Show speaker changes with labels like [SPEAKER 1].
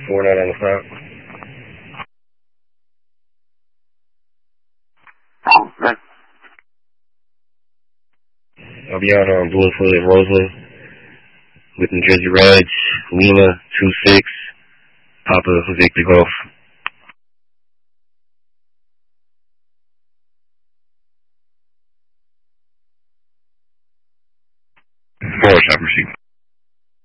[SPEAKER 1] 49 on the front.
[SPEAKER 2] Okay.
[SPEAKER 1] I'll be out on Bloomfield and Roseland with New Jersey Reds, Lima 26, Papa Victor Golf. 4 shop receipt.